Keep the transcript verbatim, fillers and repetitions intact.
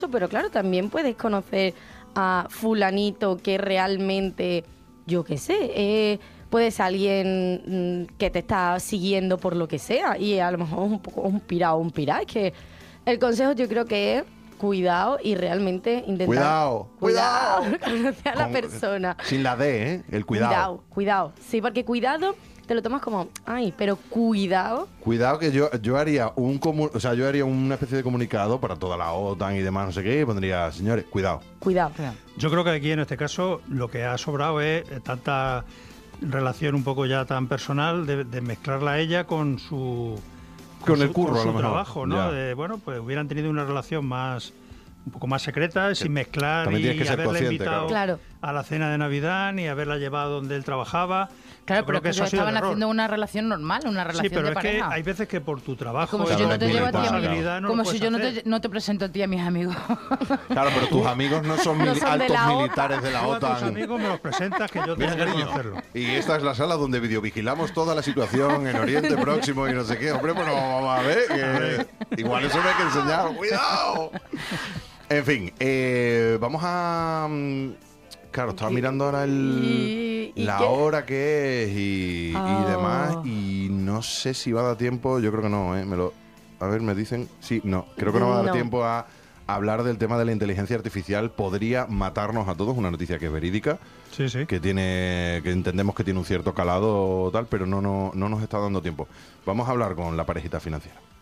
pero claro, también puedes conocer a fulanito que realmente, yo qué sé, eh, puede ser alguien mm, que te está siguiendo por lo que sea y a lo mejor es un poco un pirado, un pirado. Es que el consejo yo creo que es cuidado y realmente intentar... Cuidado, cuidado. Conocer a la Con- persona. Sin la D, ¿eh? El cuidado. Cuidado, cuidado. Sí, porque cuidado te lo tomas como, ay, pero cuidado. Cuidado que yo, yo haría un comu- o sea, yo haría una especie de comunicado para toda la OTAN y demás, no sé qué, y pondría, señores, cuidado. Cuidado. Yo creo que aquí en este caso lo que ha sobrado es eh, tanta relación un poco ya tan personal de, de mezclarla a ella con su Con su- el curro, con a su lo mejor. trabajo, ¿no? Ya. De, bueno, pues hubieran tenido una relación más un poco más secreta, sin mezclar también y tienes que ser haberla consciente, invitado claro. a la cena de Navidad ni haberla llevado donde él trabajaba. Claro, Yo pero creo es que eso ha ellos sido el estaban error. haciendo una relación normal, una relación Sí, pero de es pareja. que hay veces que por tu trabajo Como y si yo no por te tu llevo a ti, amigo. responsabilidad no lo Como si puedes yo no hacer. te, no te presento a ti a mis amigos. Claro, pero tus amigos no son, No mili- son de altos la OTAN. militares de la Tú a tus OTAN. amigos me los presentas que yo Mira, tengo que cariño, conocerlo. y esta es la sala donde videovigilamos toda la situación en Oriente Próximo y no sé qué. Hombre, pues no vamos a ver, que igual eso me hay que enseñar. ¡Cuidado! En fin, eh, vamos a... mm, Claro, estaba mirando ahora el, ¿Y- y la qué? hora que es y, y Ah. demás, y no sé si va a dar tiempo, yo creo que no, ¿eh? Me lo, a ver, me dicen... Sí, no, creo que no va a dar No. tiempo a hablar del tema de la inteligencia artificial. Podría matarnos a todos, una noticia que es verídica, Sí, sí. que tiene que entendemos que tiene un cierto calado o tal, pero no, no, no nos está dando tiempo. Vamos a hablar con la parejita financiera.